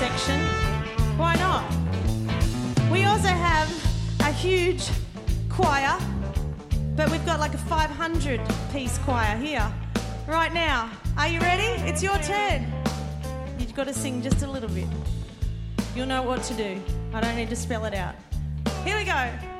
section. Why not? We also have a huge choir, but we've got like a 500-piece choir here right now. Are you ready? It's your turn. You've got to sing just a little bit. You'll know what to do. I don't need to spell it out. Here we go.